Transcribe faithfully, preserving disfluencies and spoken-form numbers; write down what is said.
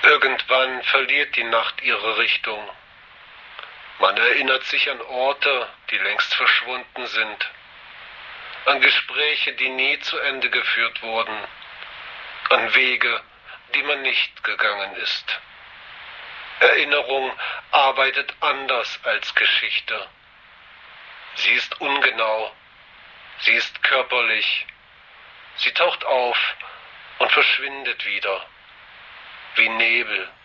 Irgendwann verliert die Nacht ihre Richtung. Man erinnert sich an Orte, die längst verschwunden sind, an Gespräche, die nie zu Ende geführt wurden, an Wege, die man nicht gegangen ist. Erinnerung arbeitet anders als Geschichte. Sie ist ungenau, sie ist körperlich, sie taucht auf und verschwindet wieder, wie Nebel.